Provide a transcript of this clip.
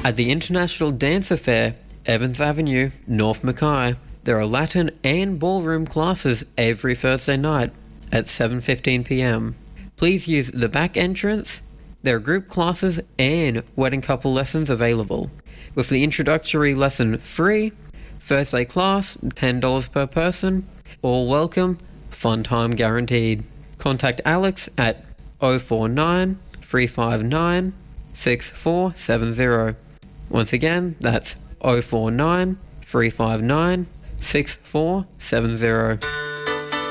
At the International Dance Affair, Evans Avenue, North Mackay, there are Latin and ballroom classes every Thursday night at 7:15 p.m. Please use the back entrance. There are group classes and wedding couple lessons available, with the introductory lesson free, Thursday class $10 per person, all welcome, fun time guaranteed. Contact Alex at 049 359 6470. Once again, that's 049 359 6470.